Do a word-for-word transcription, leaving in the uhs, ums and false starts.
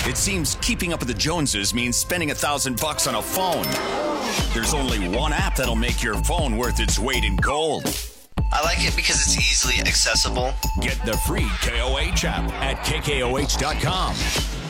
It seems keeping up with the Joneses means spending a thousand bucks on a phone. There's only one app that'll make your phone worth its weight in gold. I like it because it's easily accessible. Get the free K O H app at K K O H dot com.